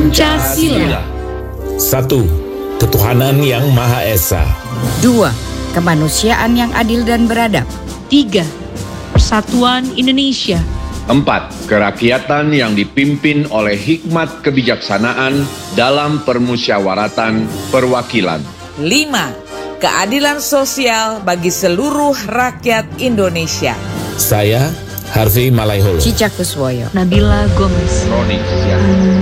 Pancasila. 1. Ketuhanan yang Maha Esa. 2. Kemanusiaan yang adil dan beradab. 3. Persatuan Indonesia. 4. Kerakyatan yang dipimpin oleh hikmat kebijaksanaan dalam permusyawaratan perwakilan. 5. Keadilan sosial bagi seluruh rakyat Indonesia. Saya, Harvey Malaiholo. Cica Kuswoyo. Nabila Gomez. Roni Sian.